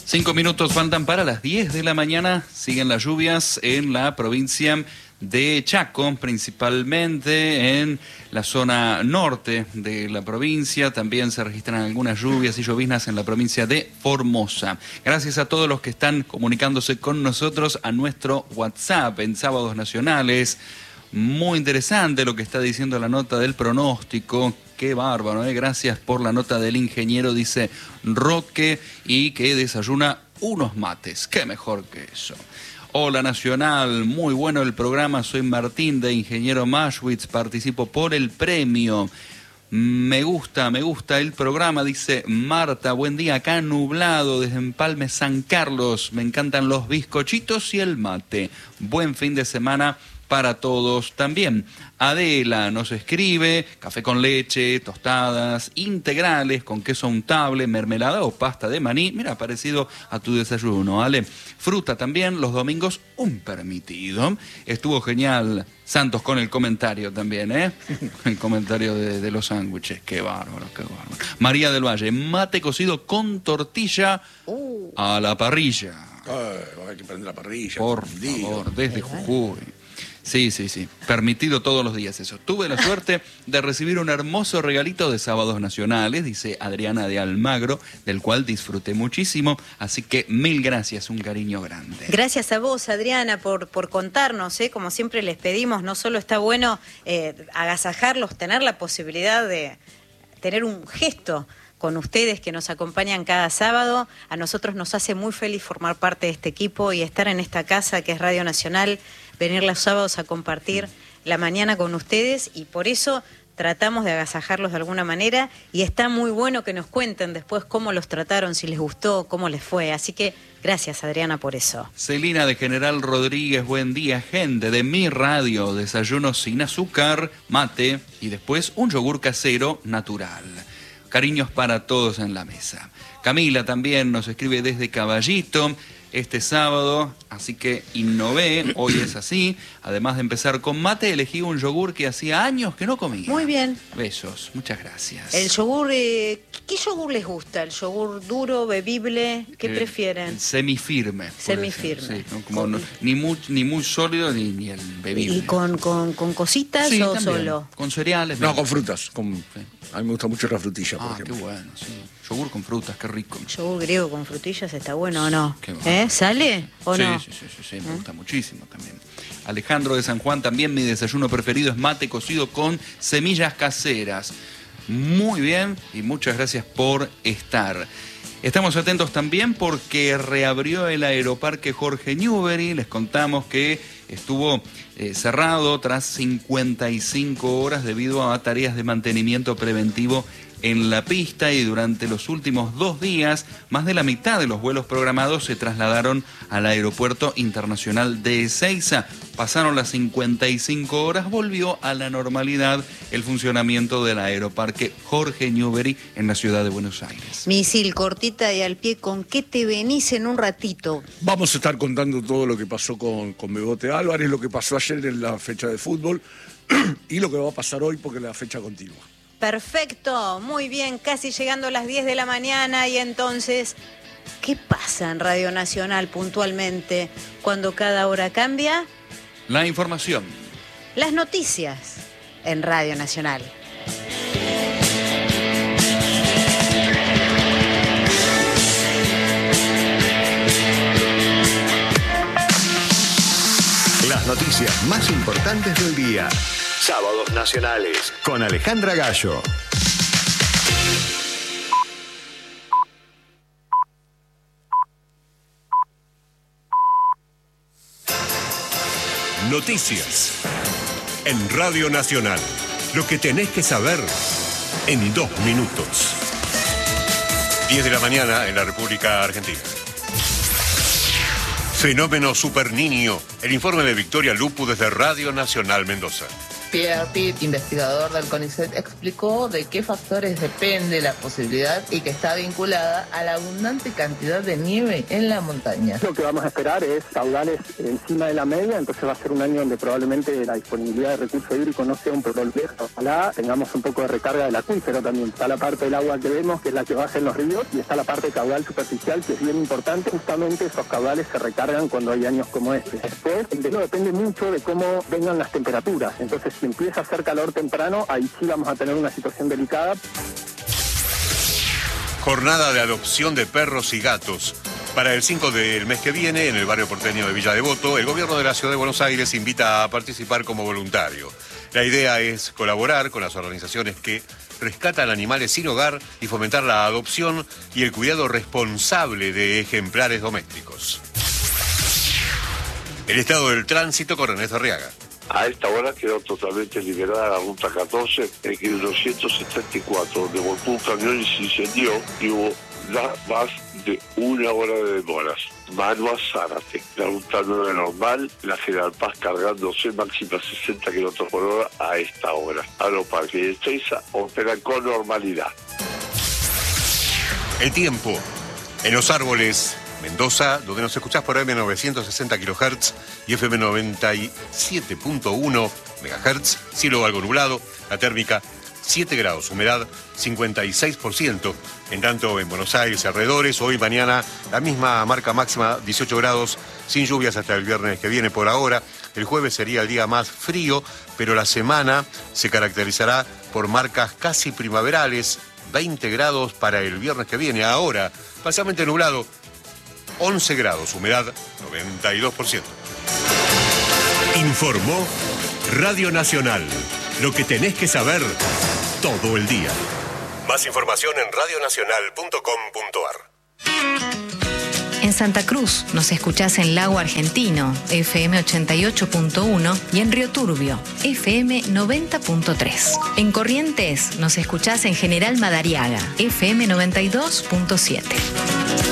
5 minutos faltan para las 10 de la mañana. Siguen las lluvias en la provincia de Chaco, principalmente en la zona norte de la provincia. También se registran algunas lluvias y lloviznas en la provincia de Formosa. Gracias a todos los que están comunicándose con nosotros a nuestro WhatsApp en Sábados Nacionales. Muy interesante lo que está diciendo la nota del pronóstico. Qué bárbaro, ¿eh? Gracias por la nota del ingeniero, dice Roque, y que desayuna unos mates. Qué mejor que eso. Hola Nacional, muy bueno el programa. Soy Martín de Ingeniero Maschwitz, participo por el premio. Me gusta el programa, dice Marta. Buen día, acá nublado desde Empalme, San Carlos. Me encantan los bizcochitos y el mate. Buen fin de semana para todos también. Adela nos escribe: café con leche, tostadas integrales con queso untable, mermelada o pasta de maní. Mira, parecido a tu desayuno, Ale. Fruta también, los domingos un permitido. Estuvo genial Santos con el comentario también, ¿eh? El comentario de los sándwiches. Qué bárbaro, qué bárbaro. María del Valle: mate cocido con tortilla a la parrilla. Hay que prender la parrilla. Por favor, desde Jujuy. Sí. Permitido todos los días eso. Tuve la suerte de recibir un hermoso regalito de Sábados Nacionales, dice Adriana de Almagro, del cual disfruté muchísimo. Así que mil gracias, un cariño grande. Gracias a vos, Adriana, por contarnos, ¿eh? Como siempre les pedimos, no solo está bueno agasajarlos, tener la posibilidad de tener un gesto con ustedes que nos acompañan cada sábado. A nosotros nos hace muy feliz formar parte de este equipo y estar en esta casa que es Radio Nacional, venir los sábados a compartir la mañana con ustedes, y por eso tratamos de agasajarlos de alguna manera, y está muy bueno que nos cuenten después cómo los trataron, si les gustó, cómo les fue. Así que gracias, Adriana, por eso. Celina de General Rodríguez: buen día, gente de mi radio. Desayuno sin azúcar, mate y después un yogur casero natural. Cariños para todos en la mesa. Camila también nos escribe desde Caballito este sábado, así que innové, hoy es así. Además de empezar con mate, elegí un yogur que hacía años que no comía. Muy bien. Besos, muchas gracias. El yogur, ¿qué yogur les gusta? ¿El yogur duro, bebible? ¿Qué prefieren? Semifirme. Semifirme. Sí, ¿no? Como ni muy sólido ni el bebible. ¿Y con cositas sí, o también. Solo? Con cereales. No, con frutas. Sí. A mí me gusta mucho la frutilla, por ejemplo. Qué bueno, sí. Yogur con frutas, qué rico. ¿Yogur griego con frutillas está bueno o no? Qué bueno. ¿Sale o sí, no? Sí, me gusta muchísimo también. Alejandro de San Juan: también mi desayuno preferido es mate cocido con semillas caseras. Muy bien, y muchas gracias por estar. Estamos atentos también porque reabrió el Aeroparque Jorge Newbery. Les contamos que estuvo cerrado tras 55 horas debido a tareas de mantenimiento preventivo en la pista, y durante los últimos 2 días más de la mitad de los vuelos programados se trasladaron al Aeropuerto Internacional de Ezeiza. Pasaron las 55 horas, volvió a la normalidad el funcionamiento del Aeroparque Jorge Newbery en la ciudad de Buenos Aires. Misil, cortita y al pie, ¿con qué te venís en un ratito? Vamos a estar contando todo lo que pasó con Bebote Álvarez, lo que pasó ayer en la fecha de fútbol y lo que va a pasar hoy, porque la fecha continúa. Perfecto, muy bien, casi llegando a las 10 de la mañana, y entonces, ¿qué pasa en Radio Nacional puntualmente cuando cada hora cambia? La información. Las noticias en Radio Nacional. Las noticias más importantes del día. Sábados Nacionales con Alejandra Gallo. Noticias en Radio Nacional. Lo que tenés que saber en 2 minutos. 10 de la mañana en la República Argentina. Fenómeno Super Niño. El informe de Victoria Lupu desde Radio Nacional Mendoza. Pierre Pitt, investigador del CONICET, explicó de qué factores depende la posibilidad y que está vinculada a la abundante cantidad de nieve en la montaña. Lo que vamos a esperar es caudales encima de la media, entonces va a ser un año donde probablemente la disponibilidad de recursos hídricos no sea un problema. Ojalá tengamos un poco de recarga del acuífero también. Está la parte del agua que vemos, que es la que baja en los ríos, y está la parte caudal superficial, que es bien importante. Justamente esos caudales se recargan cuando hay años como este. Después, depende mucho de cómo vengan las temperaturas. Entonces, si empieza a hacer calor temprano, ahí sí vamos a tener una situación delicada. Jornada de adopción de perros y gatos. Para el 5 del mes que viene, en el barrio porteño de Villa Devoto, el gobierno de la ciudad de Buenos Aires invita a participar como voluntario. La idea es colaborar con las organizaciones que rescatan animales sin hogar y fomentar la adopción y el cuidado responsable de ejemplares domésticos. El estado del tránsito con Ernesto Arriaga. A esta hora quedó totalmente liberada la ruta 14 en kilómetro 174, donde volcó un camión y se incendió y hubo más de 1 hora de demoras. Manu a Zárate, la ruta 9 normal, la General Paz cargándose máxima 60 km por hora a esta hora. Aeroparque y Ezeiza operan con normalidad. El tiempo en Los Árboles, Mendoza, donde nos escuchás por AM 960 kHz y FM 97.1 MHz, cielo algo nublado, la térmica 7 grados, humedad 56%, en tanto en Buenos Aires y alrededores, hoy y mañana la misma marca máxima, 18 grados, sin lluvias hasta el viernes que viene por ahora. El jueves sería el día más frío, pero la semana se caracterizará por marcas casi primaverales, 20 grados para el viernes que viene. Ahora, parcialmente nublado, 11 grados, humedad 92%. Informó Radio Nacional. Lo que tenés que saber todo el día. Más información en radionacional.com.ar. En Santa Cruz nos escuchás en Lago Argentino, FM 88.1, y en Río Turbio, FM 90.3. En Corrientes nos escuchás en General Madariaga, FM 92.7.